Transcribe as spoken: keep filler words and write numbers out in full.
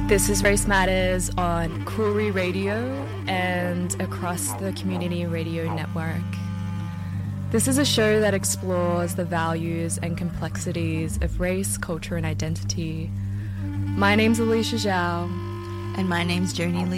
This is Race Matters on Koori Radio and across the Community Radio Network. This is a show that explores the values and complexities of race, culture and identity. My name's Alicia Zhao. And my name's Joni Lee.